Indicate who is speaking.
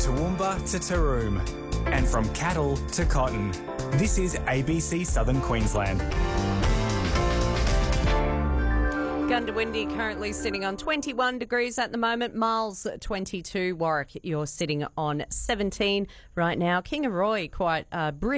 Speaker 1: Toowoomba to Taroom, and from cattle to cotton. This is ABC Southern Queensland.
Speaker 2: Goondiwindi currently sitting on 21 degrees at the moment. Miles 22. Warwick, you're sitting on 17 right now. Kingaroy quite brisk.